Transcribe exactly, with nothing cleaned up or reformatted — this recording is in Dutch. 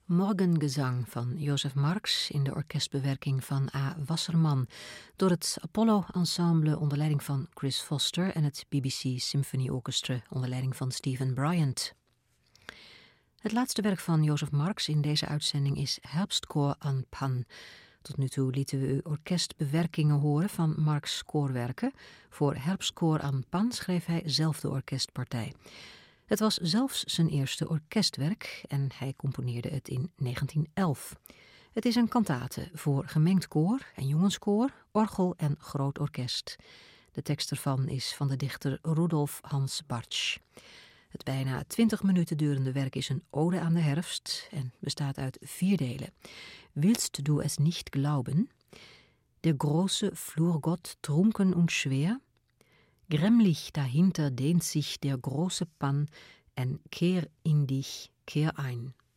Morgengezang van Joseph Marx in de orkestbewerking van A. Wasserman door het Apollo Ensemble onder leiding van Chris Foster en het B B C Symphony Orchestra onder leiding van Stephen Bryant. Het laatste werk van Joseph Marx in deze uitzending is Herbstchor an Pan. Tot nu toe lieten we u orkestbewerkingen horen van Marx' koorwerken. Voor Herbstchor an Pan schreef hij zelf de orkestpartij. Het was zelfs zijn eerste orkestwerk en hij componeerde het in negentien elf. Het is een kantate voor gemengd koor en jongenskoor, orgel en groot orkest. De tekst ervan is van de dichter Rudolf Hans Bartsch. Het bijna twintig minuten durende werk is een ode aan de herfst en bestaat uit vier delen. Willst du es nicht glauben? Der große Flurgott trunken und schwer? Grämlich dahinter dehnt sich der große Pan en kehr in dich, kehr ein.